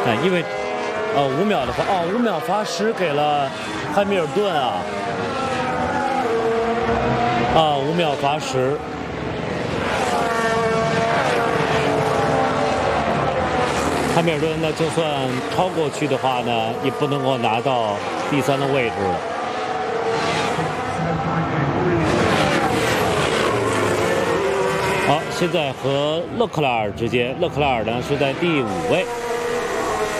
因为5秒的话，5秒罚时给了汉密尔顿5秒罚时。汉密尔顿呢，就算超过去的话呢，也不能够拿到第3的位置了。好，现在和勒克莱尔之间，勒克莱尔呢是在第5位。